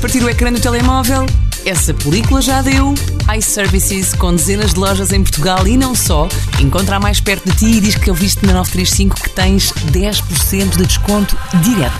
Partir o ecrã do telemóvel? Essa película já deu. iServices, com dezenas de lojas em Portugal e não só, encontra mais perto de ti e diz que ouviste na 935 que tens 10% de desconto direto.